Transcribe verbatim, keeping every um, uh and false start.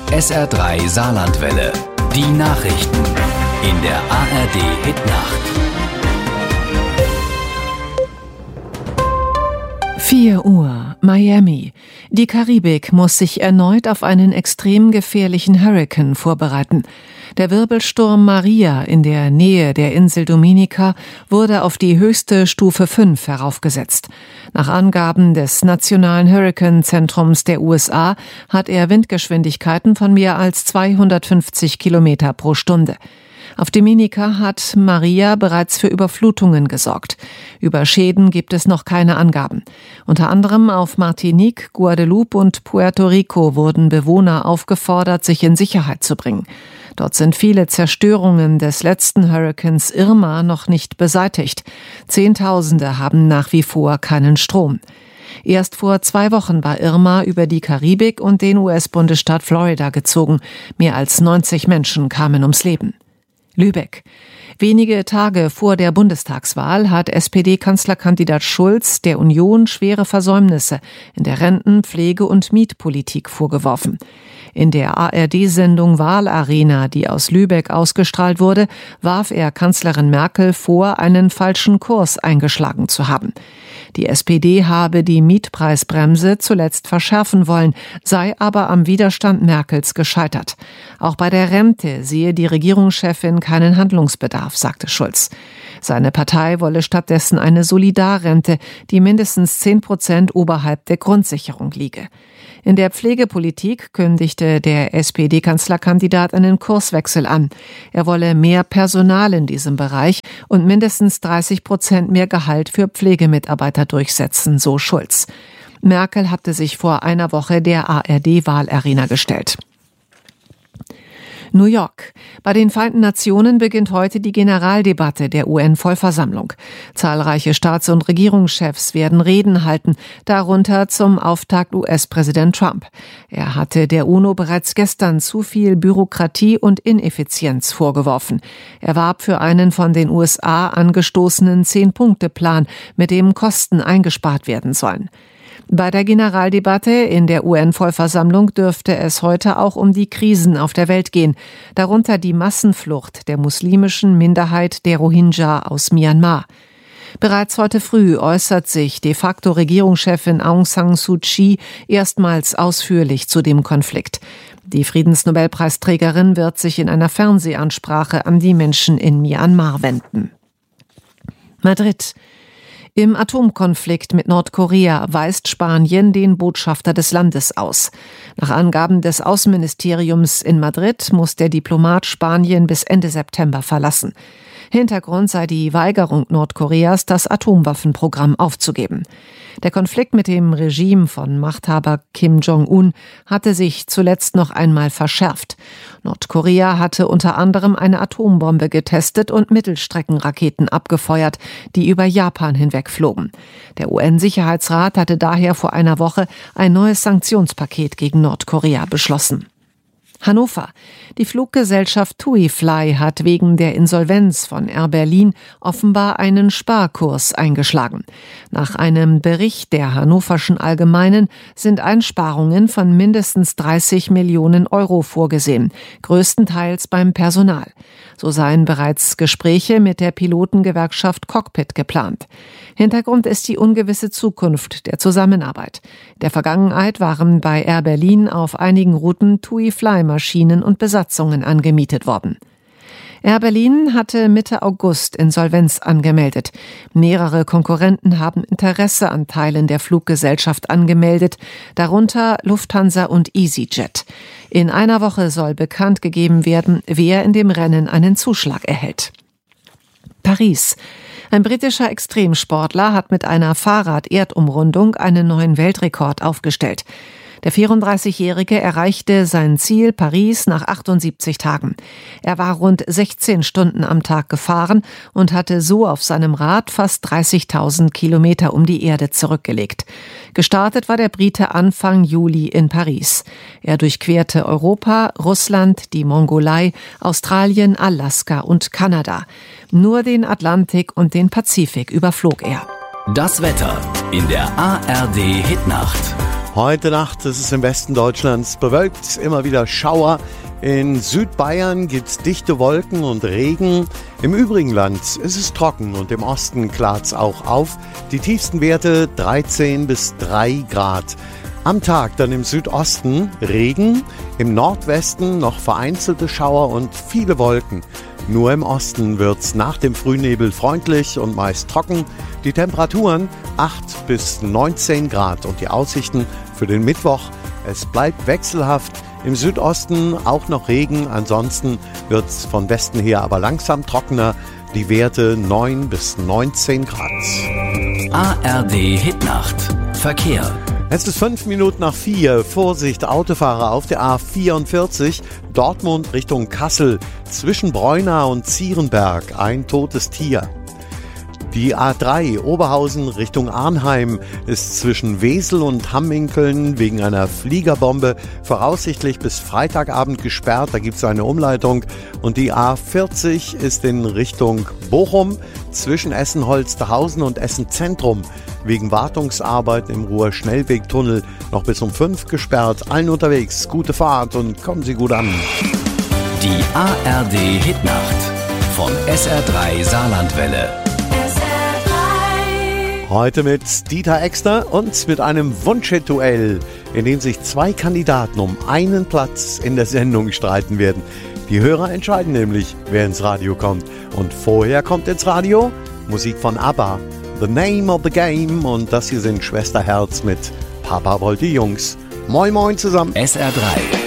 S R drei Saarlandwelle. Die Nachrichten in der A R D Hitnacht. vier Uhr, Miami. Die Karibik muss sich erneut auf einen extrem gefährlichen Hurrikan vorbereiten. Der Wirbelsturm Maria in der Nähe der Insel Dominica wurde auf die höchste Stufe fünf heraufgesetzt. Nach Angaben des Nationalen Hurrikanzentrums der U S A hat er Windgeschwindigkeiten von mehr als zweihundertfünfzig Kilometer pro Stunde. Auf Dominica hat Maria bereits für Überflutungen gesorgt. Über Schäden gibt es noch keine Angaben. Unter anderem auf Martinique, Guadeloupe und Puerto Rico wurden Bewohner aufgefordert, sich in Sicherheit zu bringen. Dort sind viele Zerstörungen des letzten Hurrikans Irma noch nicht beseitigt. Zehntausende haben nach wie vor keinen Strom. Erst vor zwei Wochen war Irma über die Karibik und den U S-Bundesstaat Florida gezogen. Mehr als neunzig Menschen kamen ums Leben. Lübeck. Wenige Tage vor der Bundestagswahl hat S P D-Kanzlerkandidat Schulz der Union schwere Versäumnisse in der Renten-, Pflege- und Mietpolitik vorgeworfen. In der A R D-Sendung Wahlarena, die aus Lübeck ausgestrahlt wurde, warf er Kanzlerin Merkel vor, einen falschen Kurs eingeschlagen zu haben. Die S P D habe die Mietpreisbremse zuletzt verschärfen wollen, sei aber am Widerstand Merkels gescheitert. Auch bei der Rente sehe die Regierungschefin keinen Handlungsbedarf, sagte Schulz. Seine Partei wolle stattdessen eine Solidarrente, die mindestens zehn Prozent oberhalb der Grundsicherung liege. In der Pflegepolitik kündigte der S P D-Kanzlerkandidat einen Kurswechsel an. Er wolle mehr Personal in diesem Bereich und mindestens dreißig Prozent mehr Gehalt für Pflegemitarbeiter durchsetzen, so Schulz. Merkel hatte sich vor einer Woche der A R D-Wahlarena gestellt. New York. Bei den Vereinten Nationen beginnt heute die Generaldebatte der U N-Vollversammlung. Zahlreiche Staats- und Regierungschefs werden Reden halten, darunter zum Auftakt U S-Präsident Trump. Er hatte der UNO bereits gestern zu viel Bürokratie und Ineffizienz vorgeworfen. Er warb für einen von den U S A angestoßenen Zehn-Punkte-Plan, mit dem Kosten eingespart werden sollen. Bei der Generaldebatte in der U N-Vollversammlung dürfte es heute auch um die Krisen auf der Welt gehen, darunter die Massenflucht der muslimischen Minderheit der Rohingya aus Myanmar. Bereits heute früh äußert sich de facto Regierungschefin Aung San Suu Kyi erstmals ausführlich zu dem Konflikt. Die Friedensnobelpreisträgerin wird sich in einer Fernsehansprache an die Menschen in Myanmar wenden. Madrid. Im Atomkonflikt mit Nordkorea weist Spanien den Botschafter des Landes aus. Nach Angaben des Außenministeriums in Madrid muss der Diplomat Spanien bis Ende September verlassen. Hintergrund sei die Weigerung Nordkoreas, das Atomwaffenprogramm aufzugeben. Der Konflikt mit dem Regime von Machthaber Kim Jong-un hatte sich zuletzt noch einmal verschärft. Nordkorea hatte unter anderem eine Atombombe getestet und Mittelstreckenraketen abgefeuert, die über Japan hinweg flogen. Der U N-Sicherheitsrat hatte daher vor einer Woche ein neues Sanktionspaket gegen Nordkorea beschlossen. Hannover. Die Fluggesellschaft TUI Fly hat wegen der Insolvenz von Air Berlin offenbar einen Sparkurs eingeschlagen. Nach einem Bericht der Hannoverschen Allgemeinen sind Einsparungen von mindestens dreißig Millionen Euro vorgesehen, größtenteils beim Personal. So seien bereits Gespräche mit der Pilotengewerkschaft Cockpit geplant. Hintergrund ist die ungewisse Zukunft der Zusammenarbeit. In der Vergangenheit waren bei Air Berlin auf einigen Routen TUI Fly Maschinen und Besatzungen angemietet worden. Air Berlin hatte Mitte August Insolvenz angemeldet. Mehrere Konkurrenten haben Interesse an Teilen der Fluggesellschaft angemeldet, darunter Lufthansa und EasyJet. In einer Woche soll bekannt gegeben werden, wer in dem Rennen einen Zuschlag erhält. Paris. Ein britischer Extremsportler hat mit einer Fahrrad-Erdumrundung einen neuen Weltrekord aufgestellt. Der vierunddreißigjährige erreichte sein Ziel Paris nach achtundsiebzig Tagen. Er war rund sechzehn Stunden am Tag gefahren und hatte so auf seinem Rad fast dreißigtausend Kilometer um die Erde zurückgelegt. Gestartet war der Brite Anfang Juli in Paris. Er durchquerte Europa, Russland, die Mongolei, Australien, Alaska und Kanada. Nur den Atlantik und den Pazifik überflog er. Das Wetter in der A R D Hitnacht. Heute Nacht ist es im Westen Deutschlands bewölkt, immer wieder Schauer. In Südbayern gibt es dichte Wolken und Regen. Im übrigen Land ist es trocken und im Osten klart es auch auf. Die tiefsten Werte dreizehn bis drei Grad. Am Tag dann im Südosten Regen, im Nordwesten noch vereinzelte Schauer und viele Wolken. Nur im Osten wird's nach dem Frühnebel freundlich und meist trocken. Die Temperaturen acht bis neunzehn Grad und die Aussichten für den Mittwoch. Es bleibt wechselhaft. Im Südosten auch noch Regen. Ansonsten wird's von Westen her aber langsam trockener. Die Werte neun bis neunzehn Grad. A R D Hitnacht. Verkehr. Es ist fünf Minuten nach vier. Vorsicht, Autofahrer auf der A vierundvierzig, Dortmund Richtung Kassel. Zwischen Breuna und Zierenberg ein totes Tier. Die A drei Oberhausen Richtung Arnheim ist zwischen Wesel und Hamminkeln wegen einer Fliegerbombe voraussichtlich bis Freitagabend gesperrt. Da gibt es eine Umleitung. Und die A vierzig ist in Richtung Bochum zwischen Essen-Holsterhausen und Essen-Zentrum wegen Wartungsarbeiten im Ruhr-Schnellwegtunnel noch bis um fünf gesperrt. Allen unterwegs gute Fahrt und kommen Sie gut an. Die A R D Hitnacht von S R drei Saarlandwelle. Heute mit Dieter Exter und mit einem Wunschhit-Duell, in dem sich zwei Kandidaten um einen Platz in der Sendung streiten werden. Die Hörer entscheiden nämlich, wer ins Radio kommt. Und vorher kommt ins Radio Musik von ABBA, The Name of the Game. Und das hier sind Schwesterherz mit Papa wollte Jungs. Moin moin zusammen. S R drei.